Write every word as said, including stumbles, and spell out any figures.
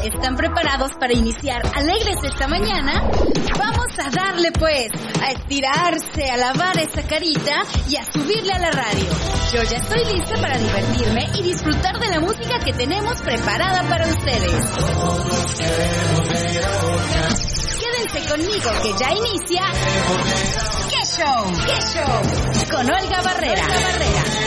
¿Están preparados para iniciar alegres esta mañana? Vamos a darle pues, a estirarse, a lavar esa carita y a subirle a la radio. Yo ya estoy lista para divertirme y disfrutar de la música que tenemos preparada para ustedes. Quédense conmigo que ya inicia... ¡Qué show! ¡Qué show! Con Olga Barrera. Olga Barrera.